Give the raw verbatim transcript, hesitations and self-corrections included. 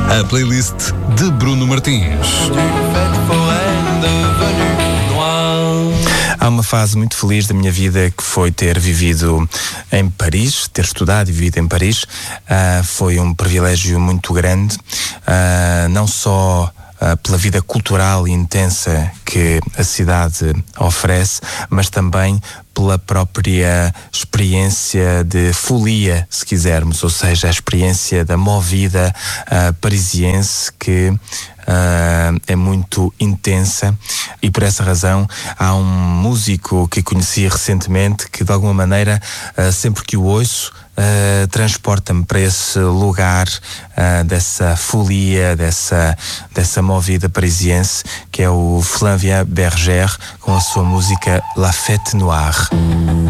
a playlist de Bruno Martins. Há uma fase muito feliz da minha vida que foi ter vivido em Paris, ter estudado e vivido em Paris. Uh, foi um privilégio muito grande, uh, não só Uh, pela vida cultural e intensa que a cidade oferece, mas também pela própria experiência de folia, se quisermos, ou seja, a experiência da movida uh, parisiense que Uh, é muito intensa, e por essa razão há um músico que conheci recentemente que de alguma maneira uh, sempre que o ouço uh, transporta-me para esse lugar uh, dessa folia, dessa, dessa movida parisiense, que é o Flavien Berger com a sua música La Fête Noire.